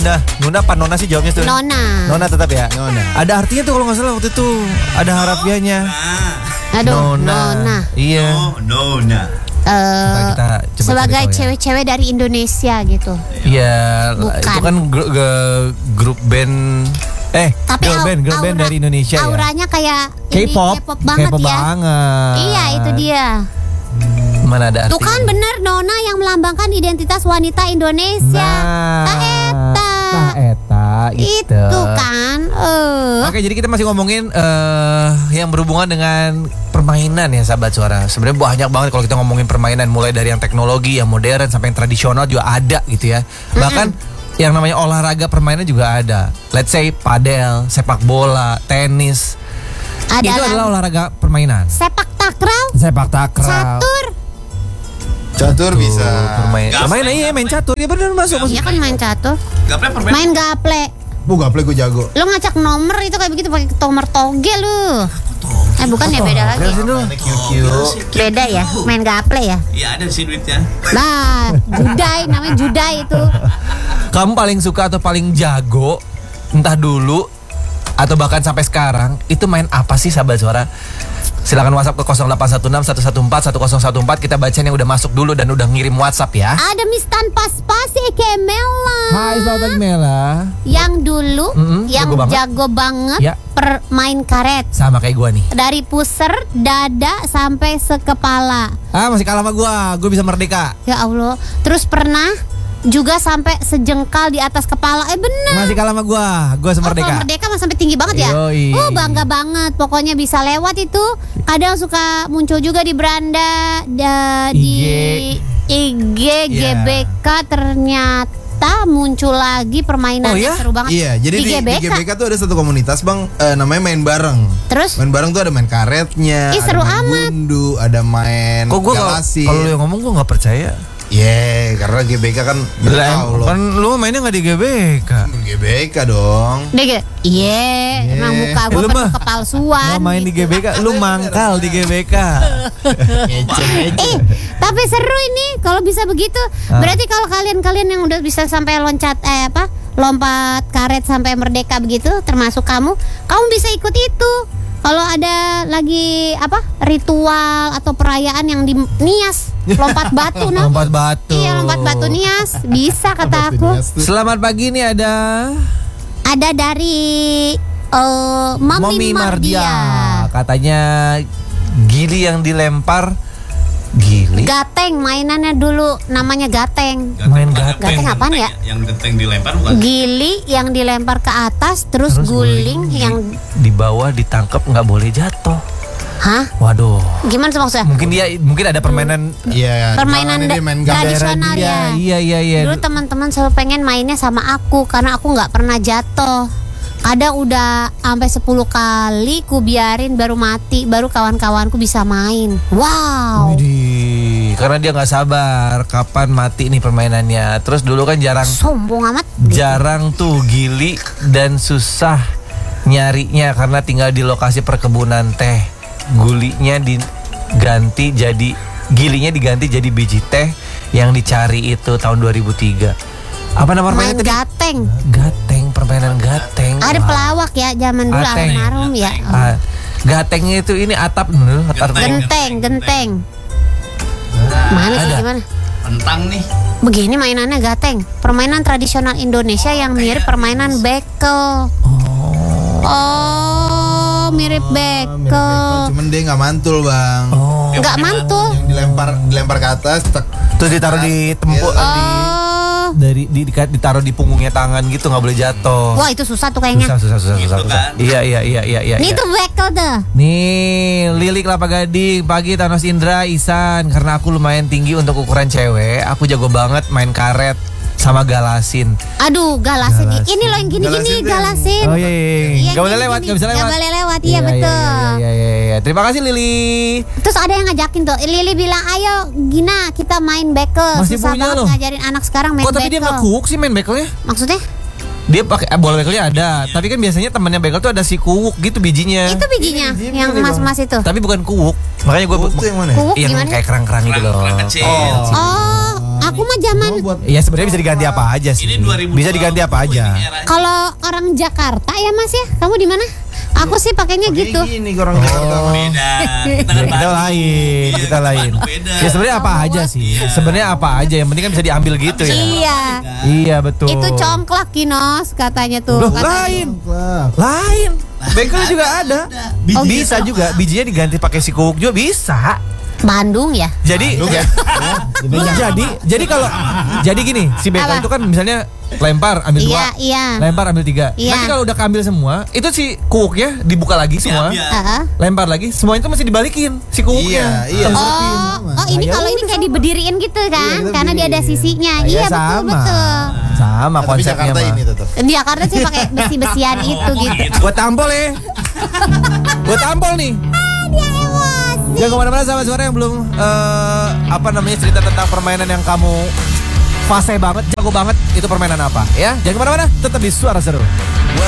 Nona apa Nona sih jawabnya tuh? Nona tetap ya. Nona. Ada artinya tuh kalau nggak salah waktu itu ada harafiahnya. Aduh, Nona. Iya. Nona. Kita coba Sebagai cari tahu ya. cewek-cewek dari Indonesia gitu. Iya, Bukan. itu kan grup band. Tapi girl band dari Indonesia ya. Auranya kayak ini, K-pop banget K-pop ya. banget. Iya, itu dia. Mana ada Tuh kan bener Nona yang melambangkan identitas wanita Indonesia. Nah, eta gitu. Itu kan. Oke, jadi kita masih ngomongin yang berhubungan dengan permainan ya sahabat suara. Sebenarnya banyak banget kalau kita ngomongin permainan, mulai dari yang teknologi, yang modern sampai yang tradisional juga ada gitu ya. Bahkan yang namanya olahraga permainan juga ada. Let's say padel, sepak bola, tenis. Itu adalah olahraga permainan. Sepak takraw, Catur bisa. Permainan iya main catur. Ya benar masuk. Iya kan main catur. Gaple permainan. Main gaple. Gaple gue jago. Lu ngacak nomor itu kayak begitu pakai nomor toge lu. Bukan ya, beda lagi. Beda ya, main gaple ya. Iya ada sih duitnya. Nah, judai namanya judai itu. Kamu paling suka atau paling jago entah dulu atau bahkan sampai sekarang itu main apa sih sahabat suara? Silakan WhatsApp ke 0816 114 1014 kita bacain yang udah masuk dulu dan udah ngirim WhatsApp ya. Ada Miss Tanpa Spasi kayak Mela. Hai selamat pagi Mela. Yang dulu yang jago banget Ya. main karet. Sama kayak gua nih. Dari pusar, dada sampai sekepala. Masih kalah sama gua bisa merdeka. Ya Allah. Terus pernah juga sampai sejengkal di atas kepala. Bener. Masih kalah sama gua semerdeka. Kalau merdeka mah sampai tinggi banget ya. Yoi. Bangga banget. Pokoknya bisa lewat itu. Kadang suka muncul juga di beranda, di IG, GBK ternyata muncul lagi permainannya seru banget. Iya, jadi di GBK tuh ada satu komunitas bang, namanya main bareng. Terus? Main bareng tuh ada main karetnya, seru ada main gundu, ada main galasin. Kalau lu yang ngomong gua nggak percaya. Karena GBK kan kan lu mainnya nggak di GBK. GBK dong. Emang muka gue penuh kepalsuan. Lu main di GBK, lu mangkal di GBK. Tapi seru ini kalau bisa begitu. Berarti kalau kalian yang udah bisa sampai lompat karet sampai merdeka begitu, termasuk kamu bisa ikut itu. Kalau ada lagi ritual atau perayaan yang di Nias, lompat batu Lompat batu. Iya, lompat batu Nias, bisa kata aku. Selamat pagi nih ada dari Mami Mardia. Katanya gili yang dilempar. Gili. Gateng mainannya dulu namanya gateng. Main gateng. Gateng apaan ya? Yang gateng dilempar bukan? Gili yang dilempar ke atas terus guling yang di bawah ditangkap nggak boleh jatuh. Hah? Waduh. Gimana sih maksudnya? Mungkin ada permainan. Iya. Permainan tradisional ya. Iya. Dulu teman-teman selalu pengen mainnya sama aku karena aku nggak pernah jatuh. Ada udah sampai 10 kali ku biarin baru mati, baru kawan-kawanku bisa main. Wow. Widih, karena dia nggak sabar kapan mati nih permainannya. Terus dulu kan sombong amat. Jarang tuh gili dan susah nyarinya karena tinggal di lokasi perkebunan teh. Gilinya diganti jadi biji teh yang dicari itu tahun 2003. Apa nama permainan tadi? Gateng, permainan gateng. Ada pelawak ya zaman dulu almarhum ya. Gatengnya itu ini atap dulu. Genteng. Mana sih gimana? Pentang nih. Begini mainannya gateng. Permainan tradisional Indonesia yang mirip permainan bekel. Mirip bekel. Cuman dia nggak mantul bang. Nggak mantul. Yang dilempar ke atas. Terus ditaruh di tempuk. Ditaruh di punggungnya tangan gitu, nggak boleh jatuh. Wah itu susah tuh kayaknya. Susah. Iya. Ini tuh bekel tuh. Nih Lili Kelapa Gading, pagi Thanos Indra, Isan. Karena aku lumayan tinggi untuk ukuran cewek, aku jago banget main karet sama galasin. Aduh galasin. Ini loh yang gini-gini galasin. Oh iya. Gak boleh lewat, gak bisa lewat. Gak boleh lewat, iya betul. Iya. Terima kasih Lili. Terus ada yang ngajakin tuh. Lili bilang, ayo Gina kita main bekel. Masih susah punya banget loh. ngajarin anak sekarang main bekel. Tapi dia nggak kuuk sih main bekelnya. Maksudnya? Dia pakai bola bekelnya ada, tapi kan biasanya temannya bekel tuh ada si kuuk gitu bijinya. Itu bijinya yang emas-emas itu. Tapi bukan kuuk. Makanya gue yang mana? Kuuk yang gimana? Kayak kerang-kerang gitu loh. Kecil. Aku mah zaman buat Ya sebenarnya bisa diganti apa aja sih. Ini 2020 Bisa diganti apa aja. ini eranya. kalau orang Jakarta ya Mas ya. Kamu di mana? Aku sih pakainya gitu. Gini orang Jakarta. Beda. Kita kan Kita Bandung. lain, Iya, kita lain. Bandung beda. Ya sebenarnya apa aja sih. Sebenarnya apa aja, yang penting kan bisa diambil gitu ya. Iya. Iya betul. Itu congklak Kinos katanya tuh. Loh, Katanya. lain. Wah. Lain. Bengkel juga ada. Oh, Bisa gitu. juga bijinya diganti pakai si kuuk juga bisa. Bandung ya. Jadi jadi kalau jadi gini, si bengkel Apa? itu kan misalnya lempar ambil Iya, 2. iya. Lempar ambil 3. Iya. Nanti kalau udah keambil semua, itu si kuuknya dibuka lagi semua. Iya. Heeh. Lempar lagi, semua itu masih dibalikin si kuuknya. Iya, iya. Oh, ini Ya kalau ini udah, kayak diberdiriin gitu kan? kita Karena dia ada berdiriin. sisinya. Ya, Iya, sama. betul. Sama Tapi konsepnya Jakarta mah. ini tetap. Di Jakarta sih pakai besi-besian itu gitu. Gua tampol ya. Gua tampol nih. Dia emosi. Jangan kemana-mana sama suara yang belum cerita tentang permainan yang kamu fase banget, jago banget, itu permainan apa ya? Jangan kemana-mana, tetap di Suara Seru.